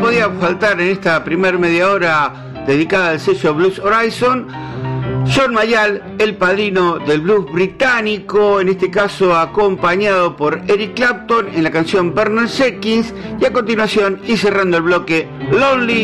podía faltar en esta primer media hora dedicada al sello Blues Horizon, John Mayall, el padrino del blues británico, en este caso acompañado por Eric Clapton en la canción Bernard Jenkins, y a continuación, y cerrando el bloque, Lonely